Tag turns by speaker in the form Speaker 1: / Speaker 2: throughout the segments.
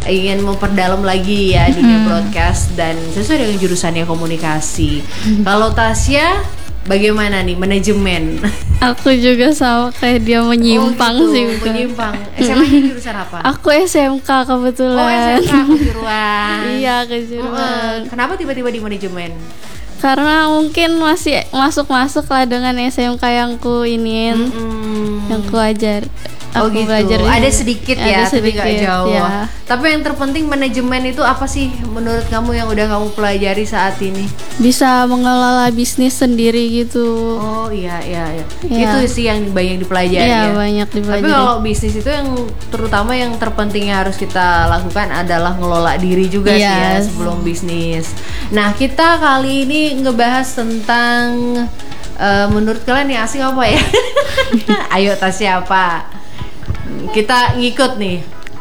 Speaker 1: ingin memperdalam lagi ya dunia broadcast dan sesuai dengan jurusannya komunikasi. Kalau Tasya bagaimana nih manajemen?
Speaker 2: Aku juga sama kayak dia menyimpang
Speaker 1: gitu,
Speaker 2: sih.
Speaker 1: Menyimpang. SMA-nya jurusan apa?
Speaker 2: Aku SMK kebetulan.
Speaker 1: SMK kejuruan.
Speaker 2: Iya, kejuruan.
Speaker 1: Kenapa tiba-tiba di manajemen?
Speaker 2: Karena mungkin masih masuk-masuk lah dengan SMK yang ku iniin, yang ku ajar. Aku
Speaker 1: gitu.
Speaker 2: belajar
Speaker 1: Ada sedikit ya,
Speaker 2: ada sedikit,
Speaker 1: tapi nggak jauh.
Speaker 2: ya.
Speaker 1: Tapi yang terpenting manajemen itu apa sih menurut kamu yang udah kamu pelajari saat ini?
Speaker 2: Bisa mengelola bisnis sendiri gitu.
Speaker 1: Oh iya.
Speaker 2: Ya.
Speaker 1: Itu sih yang banyak dipelajari
Speaker 2: Iya,
Speaker 1: ya.
Speaker 2: banyak dipelajari.
Speaker 1: Tapi kalau bisnis itu yang terutama yang terpentingnya harus kita lakukan adalah ngelola diri juga sih ya sebelum bisnis. Nah, kita kali ini ngebahas tentang menurut kalian yang asing apa ya? Ayo Tasya apa? Kita ngikut nih.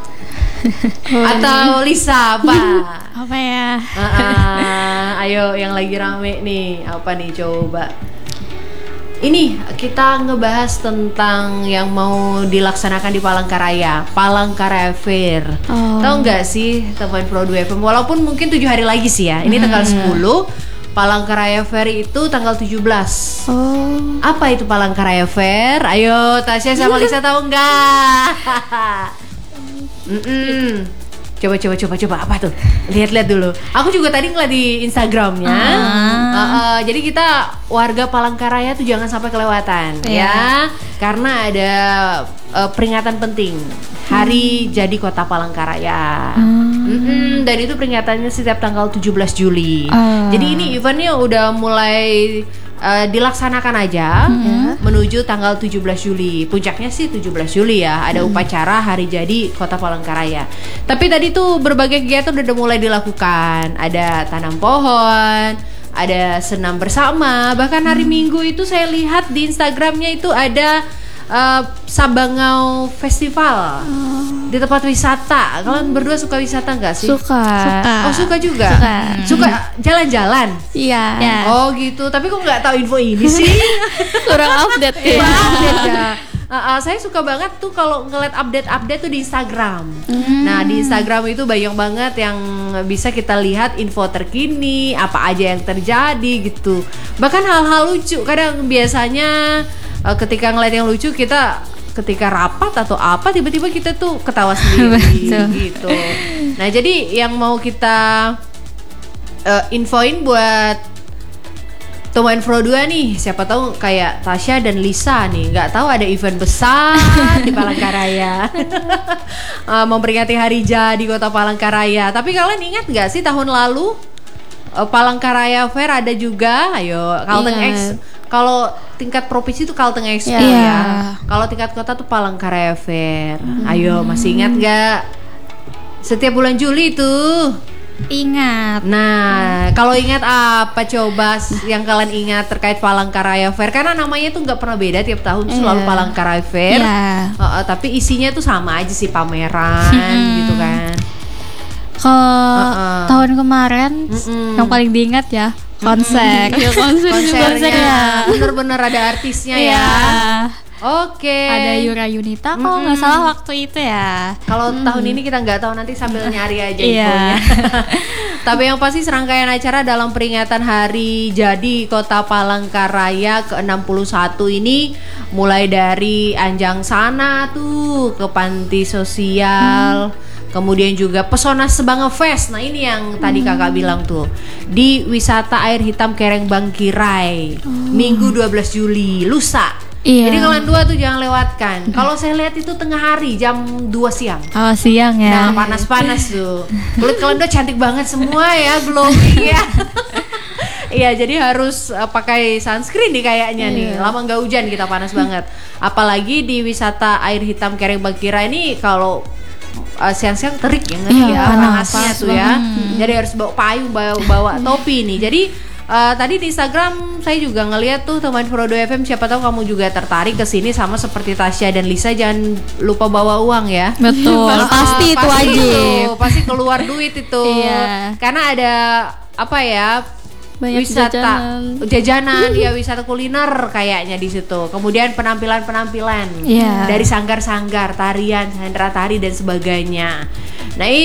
Speaker 1: Atau Lisa apa?
Speaker 2: Apa ya?
Speaker 1: Ayo yang lagi rame nih. Apa nih coba? Ini kita ngebahas tentang yang mau dilaksanakan di Palangkaraya, Palangkaraya Fair. Tahu nggak sih teman Pro 2 FM? Walaupun mungkin 7 hari lagi sih ya. Ini tanggal 10. Palangkaraya Fair itu tanggal 17. Apa itu Palangkaraya Fair? Ayo Tasya sama Lisa tahu nggak? Coba apa tuh? Lihat dulu. Aku juga tadi ngeliat di Instagramnya. Jadi kita warga Palangkaraya tuh jangan sampai kelewatan ya, karena ada peringatan penting Hari Jadi Kota Palangkaraya. Dan itu peringatannya setiap tanggal 17 Juli. Jadi ini eventnya udah mulai dilaksanakan aja menuju tanggal 17 Juli. Puncaknya sih 17 Juli ya. Ada upacara Hari Jadi Kota Palangkaraya. Tapi tadi tuh berbagai kegiatan udah mulai dilakukan. Ada tanam pohon, ada senam bersama. Bahkan hari Minggu itu saya lihat di Instagramnya itu ada Sabangau Festival di tempat wisata. Kalian berdua suka wisata nggak sih?
Speaker 2: Suka.
Speaker 1: Oh suka juga. Suka jalan-jalan.
Speaker 2: Iya.
Speaker 1: Oh gitu. Tapi kok nggak tahu info ini sih?
Speaker 2: Kurang update ya.
Speaker 1: Saya suka banget tuh kalau ngeliat update tuh di Instagram. Nah di Instagram itu banyak banget yang bisa kita lihat info terkini, apa aja yang terjadi gitu. Bahkan hal-hal lucu. Kadang biasanya ketika ngeliat yang lucu kita ketika rapat atau apa tiba-tiba kita tuh ketawa sendiri gitu. Nah jadi yang mau kita infoin buat teman Pro 2 nih, siapa tahu kayak Tasya dan Lisa nih nggak tahu ada event besar di Palangkaraya memperingati Hari Jadi Kota Palangkaraya. Tapi kalian ingat nggak sih tahun lalu Palangkaraya Fair ada juga? Ayo Kalteng X. Kalau tingkat provinsi itu Kalteng Expo ya. Kalau tingkat kota tuh Palangkaraya Fair. Ayo masih ingat nggak? Setiap bulan Juli tuh.
Speaker 2: Ingat.
Speaker 1: Nah, kalau ingat apa coba yang kalian ingat terkait Palangkaraya Fair? Karena namanya tuh nggak pernah beda tiap tahun, selalu Palangkaraya Fair. Tapi isinya tuh sama aja sih, pameran gitu kan.
Speaker 2: Kalau tahun kemarin yang paling diingat ya konsernya.
Speaker 1: Bener-bener ada artisnya ya. Oke.
Speaker 2: Ada Yura Yunita kalau nggak salah waktu itu ya.
Speaker 1: Kalau tahun ini kita nggak tahu, nanti sambil nyari aja infonya. Tapi yang pasti serangkaian acara dalam peringatan Hari Jadi Kota Palangkaraya ke-61 ini mulai dari Anjang sana tuh ke panti sosial. Kemudian juga Pesona Sabangau Fest. Nah ini yang tadi kakak bilang tuh di Wisata Air Hitam Kereng Bangkirai Minggu 12 Juli lusa. Jadi kalian dua tuh jangan lewatkan. Kalau saya lihat itu tengah hari jam 2 siang.
Speaker 2: Siang ya.
Speaker 1: Nah panas-panas tuh. Kulit kalian udah cantik banget semua ya, glowing ya. Iya jadi harus pakai sunscreen nih kayaknya nih. Lama nggak hujan kita panas banget. Apalagi di Wisata Air Hitam Kereng Bangkirai ini kalau siang-siang terik ya panasnya tuh ya. Jadi harus bawa payung, bawa topi nih. Jadi tadi di Instagram saya juga ngeliat tuh teman Pro 2 FM, siapa tahu kamu juga tertarik ke sini sama seperti Tasya dan Lisa. Jangan lupa bawa uang ya.
Speaker 2: Betul. Pasti itu wajib.
Speaker 1: Pasti keluar duit itu. Karena ada apa ya?
Speaker 2: Banyak
Speaker 1: wisata jajanan ya, wisata kuliner kayaknya di situ. Kemudian penampilan dari sanggar-sanggar, tarian, sandra tari dan sebagainya. Nah